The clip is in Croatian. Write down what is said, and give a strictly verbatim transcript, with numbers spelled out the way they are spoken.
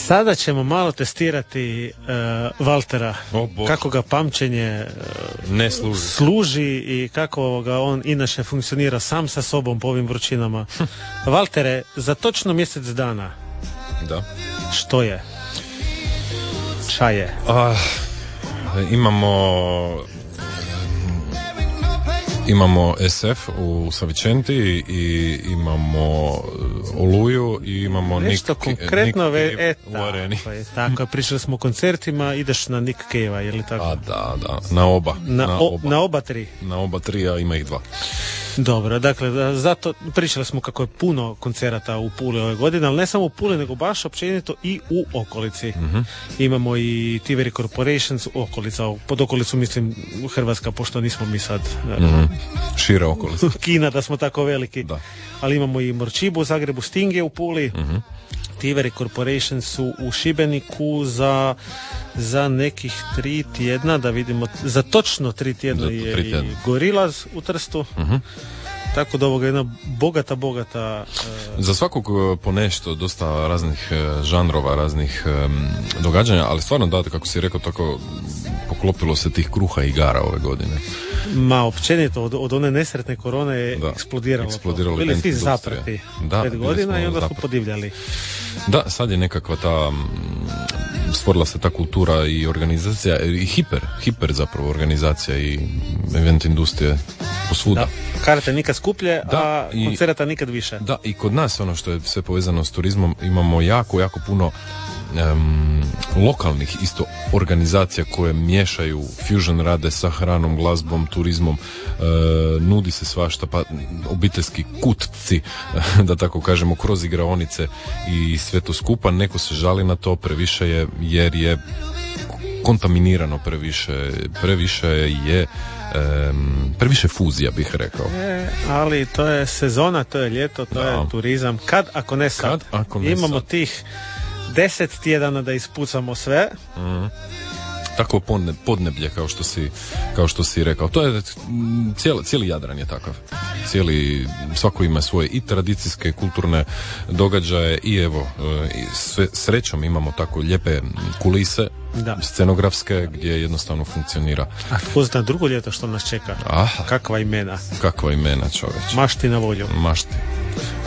Sada ćemo malo testirati uh, Valtera, oh, kako ga pamćenje uh, ne služi. služi i kako ga on inače funkcionira sam sa sobom po ovim vrućinama. Valtere, za točno mjesec dana, da. Što je? Ča je? Uh, imamo imamo S F u Savicenti i imamo Oluju i imamo nešto Nick, konkretno Nick ve, Cave eta, u areni. Pa je tako, pričali smo o koncertima, ideš na Nick Cave-a, je li tako? A da, da, na oba. Na, na, o, oba. na oba tri? Na oba tri, a ima ih dva. Dobro, dakle, zato pričali smo kako je puno koncerata u Puli ove godine, ali ne samo u Puli, nego baš općenito i u okolici. Mm-hmm. Imamo i Tiveri Corporations okolica, pod okolicu mislim Hrvatska, pošto nismo mi sad mm-hmm. šira okolica. Kina da smo tako veliki. Da. Ali imamo i Morčibu u Zagrebu, Stinge u Puli, mm-hmm. Tiveri Corporation su u Šibeniku za, za nekih tri tjedna, da vidimo, za točno tri tjedna za je tri tjedna. i Gorilaz u Trstu. Mm-hmm. Tako da ovoga jedna bogata, bogata... Uh... Za svakog po nešto, dosta raznih uh, žanrova, raznih um, događanja, ali stvarno da, kako si rekao, tako poklopilo se tih kruha i igara ove godine. Ma, općenito, od, od one nesretne korone je da, eksplodiralo. eksplodiralo Bili svi zaprati pet godina i onda zaprati. su podivljali. Da, sad je nekakva ta... stvorila se ta kultura i organizacija i hiper, hiper zapravo organizacija i event industrije posvuda. Da, karte nikad skuplje, da, a i, koncerata nikad više. Da, i kod nas ono što je sve povezano s turizmom, imamo jako, jako puno um, lokalnih isto organizacija koje miješaju, fusion rade sa hranom, glazbom, turizmom, uh, nudi se svašta, pa obiteljski kutci, da tako kažemo, kroz igraonice i sve to skupa. Neko se žali na to, previše je, jer je kontaminirano previše, previše je um, previše fuzija, bih rekao. E, ali to je sezona, to je ljeto, to da. je turizam. Kad, ako ne sad, Kad, ako ne imamo sad. tih deset tjedana da ispucamo sve. Mm. Tako podne, podneblje, kao što si, kao što si rekao. To je cijeli, cijeli Jadran je takav. Cijeli, svako ima svoje i tradicijske, kulturne događaje i evo, i sve, srećom imamo tako lijepe kulise, da. Scenografske, gdje jednostavno funkcionira. A tko zna drugo ljeto što nas čeka? Aha. Kakva imena? Kakva imena, čovječ. Mašti na volju. Mašti.